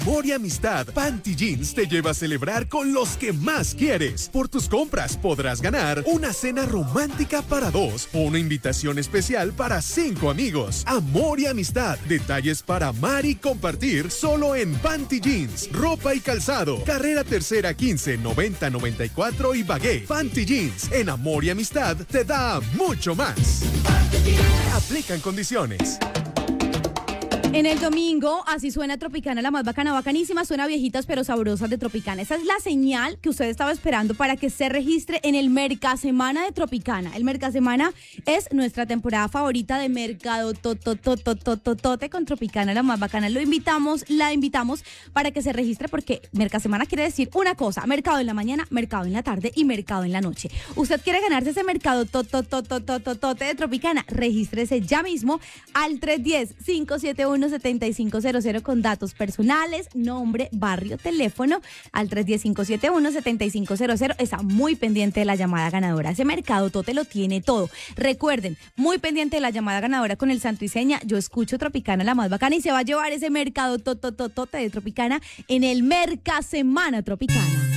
Amor y amistad, Panty Jeans te lleva a celebrar con los que más quieres. Por tus compras podrás ganar una cena romántica para 2 o una invitación especial para 5 amigos. Amor y amistad, detalles para amar y compartir solo en Panty Jeans. Ropa y calzado, carrera tercera 15, 90, 94 y Bagué. Panty Jeans, en amor y amistad, te da mucho más. Aplican condiciones. En el domingo, así suena Tropicana, la más bacana, bacanísima, suena viejitas pero sabrosas de Tropicana. Esa es la señal que usted estaba esperando para que se registre en el Mercasemana de Tropicana. El Mercasemana es nuestra temporada favorita de mercado tote con Tropicana, la más bacana. La invitamos para que se registre porque Mercasemana quiere decir una cosa: mercado en la mañana, mercado en la tarde y mercado en la noche. ¿Usted quiere ganarse ese mercado tote de Tropicana? Regístrese ya mismo al 310-571-7500 con datos personales, nombre, barrio, teléfono al 310-571-7500. Está muy pendiente de la llamada ganadora. Ese mercado tote lo tiene todo. Recuerden, muy pendiente de la llamada ganadora con el santo y seña. Yo escucho Tropicana, la más bacana, y se va a llevar ese mercado tote de Tropicana en el Mercasemana Tropicana.